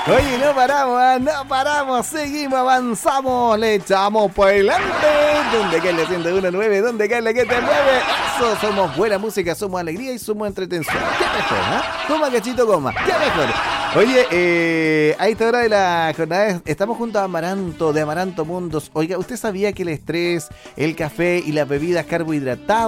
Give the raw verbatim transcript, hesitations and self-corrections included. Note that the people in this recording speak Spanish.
Oye, no paramos, ¿eh? no paramos, seguimos, avanzamos, le echamos por delante. Donde cae la ciento uno punto nueve, donde cae la que te mueve. Eso, somos buena música, somos alegría y somos entretención. ¿Qué mejor, eh? Coma, cachito, coma. ¿Qué mejor? Oye, eh, a esta hora de la jornada estamos junto a Amaranto, de Amaranto Mundos. Oiga, ¿usted sabía que el estrés, el café y las bebidas carbohidratadas